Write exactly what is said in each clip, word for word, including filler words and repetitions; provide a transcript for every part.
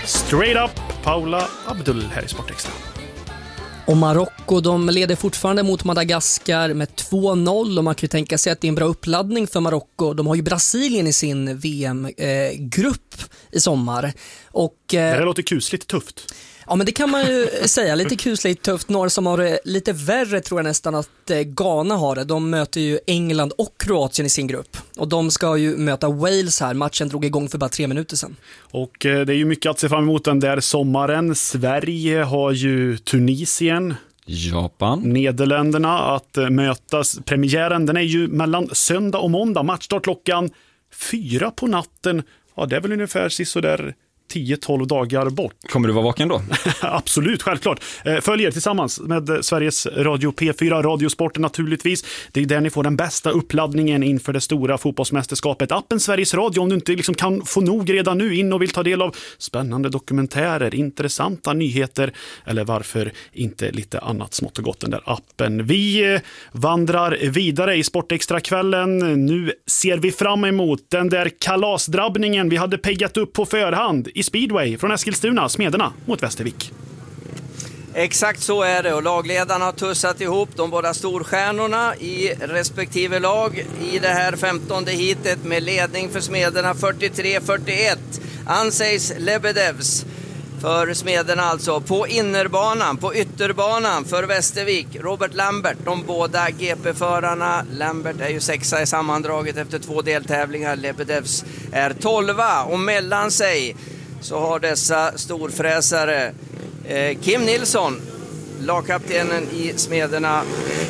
Straight Up, Paula Abdul här i Sportextra. Och Marocko, de leder fortfarande mot Madagaskar med två noll och man kan ju tänka sig att det är en bra uppladdning för Marocko. De har ju Brasilien i sin V M-grupp i sommar. Och, det här låter kusligt tufft. Ja, men det kan man ju säga. Lite kusligt tufft. Några som har det lite värre tror jag nästan att Ghana har det. De möter ju England och Kroatien i sin grupp. Och de ska ju möta Wales här. Matchen drog igång för bara tre minuter sedan. Och det är ju mycket att se fram emot den där sommaren. Sverige har ju Tunisien. Japan. Nederländerna att mötas. Premiären, den är ju mellan söndag och måndag. Matchstart klockan fyra på natten. Ja, det är väl ungefär så där tio tolv dagar bort. Kommer du vara vaken då? Absolut, självklart. Följer tillsammans med Sveriges Radio P fyra, Radiosporten naturligtvis. Det är där ni får den bästa uppladdningen inför det stora fotbollsmästerskapet. Appen Sveriges Radio, om du inte liksom kan få nog redan nu in och vill ta del av spännande dokumentärer, intressanta nyheter eller varför inte lite annat smått och gott den där appen. Vi vandrar vidare i Sportextra-kvällen. Nu ser vi fram emot den där kalasdrabbningen vi hade peggat upp på förhand i speedway från Eskilstuna, Smederna mot Västervik. Exakt så är det och lagledarna har tussat ihop de båda storstjärnorna i respektive lag i det här femtonde hitet med ledning för Smederna fyrtiotre fyrtioett. Ansejs Lebedevs för Smederna alltså på innerbanan, på ytterbanan för Västervik. Robert Lambert, de båda G P-förarna. Lambert är ju sexa i sammandraget efter två deltävlingar. Lebedevs är tolva och mellan sig så har dessa storfräsare eh, Kim Nilsson, lagkaptenen i Smederna,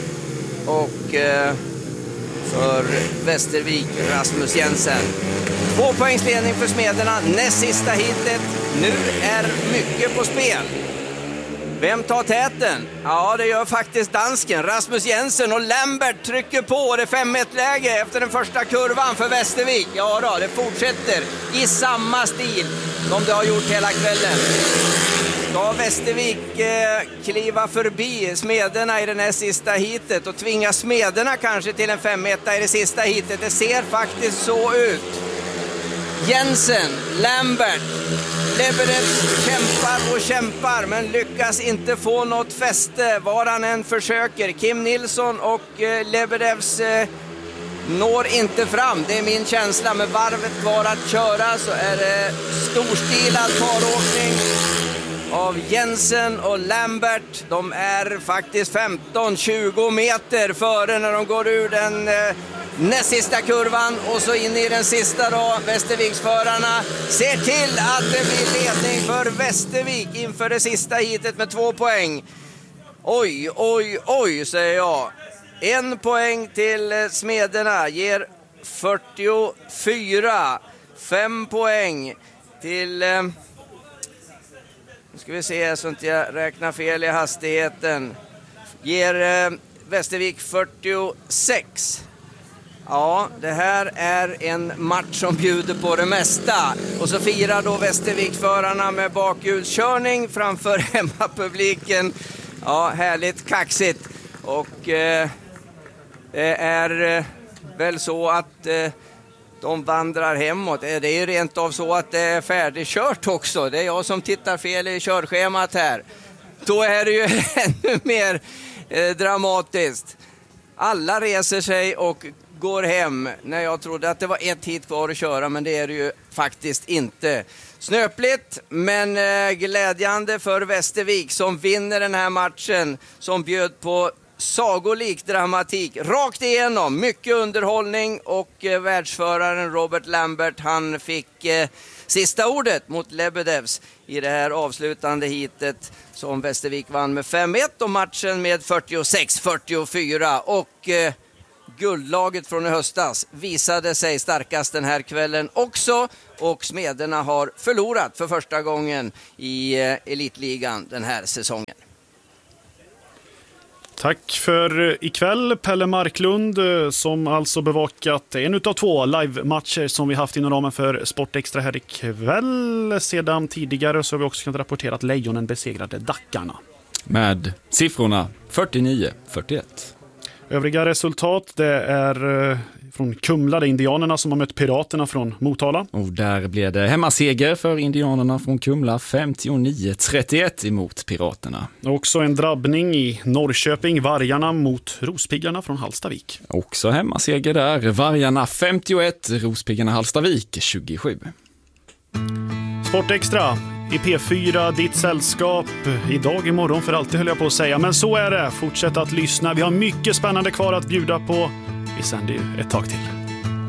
och eh, för Västervik Rasmus Jensen. Två poängsledning för Smederna, näst sista hitet. Nu är mycket på spel. Vem tar täten? Ja, det gör faktiskt dansken Rasmus Jensen, och Lambert trycker på det fem ett läge efter den första kurvan för Västervik. Ja då, det fortsätter i samma stil som det har gjort hela kvällen. Ska Västervik eh, kliva förbi Smederna i den här sista hitet och tvinga Smederna kanske till en fem ett i det sista hitet? Det ser faktiskt så ut. Jensen, Lambert, Lebedev kämpar och kämpar men lyckas inte få något fäste var han än försöker. Kim Nilsson och eh, Lebedevs eh, når inte fram, det är min känsla. Med varvet kvar att köra så är det storstilad paråkning av Jensen och Lambert. De är faktiskt femton tjugo meter före när de går ur den eh, näst sista kurvan och så in i den sista då. Västerviksförarna ser till att det blir ledning för Västervik inför det sista hitet med två poäng. Oj, oj, oj säger jag. En poäng till Smederna ger fyrtiofyra. Fem poäng till... Eh, nu ska vi se så inte jag räknar fel i hastigheten. Ger eh, Västervik fyrtiosex. Ja, det här är en match som bjuder på det mesta. Och så firar då Västerviksförarna med bakhjulskörning framför hemmapubliken. Ja, härligt kaxigt. Och eh, det är eh, väl så att eh, de vandrar hemåt. Det är ju rent av så att det är färdigkört också. Det är jag som tittar fel i körschemat här. Då är det ju ännu mer eh, dramatiskt. Alla reser sig och går hem när jag trodde att det var ett hit kvar att köra, men det är det ju faktiskt inte. Snöpligt men eh, glädjande för Västervik som vinner den här matchen som bjöd på sagolik dramatik rakt igenom, mycket underhållning och eh, världsföraren Robert Lambert, han fick eh, sista ordet mot Lebedevs i det här avslutande hitet som Västervik vann med fem ett och matchen med fyrtiosex fyrtiofyra. Och eh, guldlaget från i höstas visade sig starkast den här kvällen också, och Smederna har förlorat för första gången i eh, elitligan den här säsongen. Tack för ikväll, Pelle Marklund, som alltså bevakat en utav två live-matcher som vi haft inom ramen för Sportextra här ikväll. Sedan tidigare så har vi också kunnat rapportera att Lejonen besegrade Dackarna. Med siffrorna fyrtionio fyrtioett. Övriga resultat, det är från Kumla, det är indianerna som har mött piraterna från Motala. Och där blev det hemmaseger för indianerna från Kumla, femtionio trettioett emot piraterna. Också en drabbning i Norrköping, Vargarna mot Rospiggarna från Hallstavik. Också hemmaseger där, Vargarna femtioett, Rospiggarna Hallstavik tjugosju. Sportextra i P fyra, ditt sällskap idag, imorgon för alltid höll jag på att säga. Men så är det, fortsätt att lyssna. Vi har mycket spännande kvar att bjuda på. Vi sänder ju ett tag till.